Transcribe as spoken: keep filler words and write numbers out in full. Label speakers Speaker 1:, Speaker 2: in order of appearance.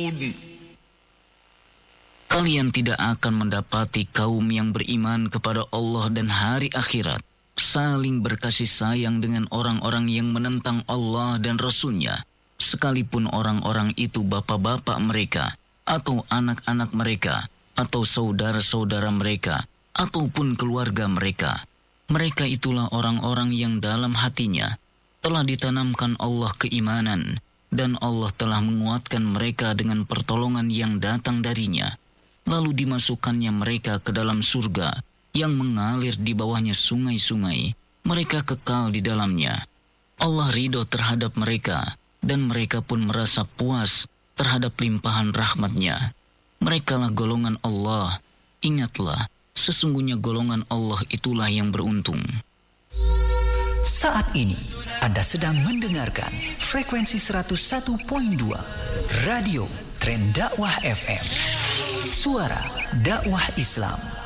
Speaker 1: Kalian tidak akan mendapati kaum yang beriman kepada Allah dan hari akhirat saling berkasih sayang dengan orang-orang yang menentang Allah dan Rasul-Nya, sekalipun orang-orang itu bapak-bapak mereka, atau anak-anak mereka, atau saudara-saudara mereka, ataupun keluarga mereka. Mereka itulah orang-orang yang dalam hatinya telah ditanamkan Allah keimanan, dan Allah telah menguatkan mereka dengan pertolongan yang datang darinya. Lalu dimasukkannya mereka ke dalam surga yang mengalir di bawahnya sungai-sungai. Mereka kekal di dalamnya. Allah ridho terhadap mereka, dan mereka pun merasa puas terhadap limpahan rahmat-Nya. Merekalah golongan Allah. Ingatlah, sesungguhnya golongan Allah itulah yang beruntung.
Speaker 2: Saat ini Anda sedang mendengarkan frekuensi seratus satu koma dua Radio Tren Dakwah F M. Suara dakwah Islam.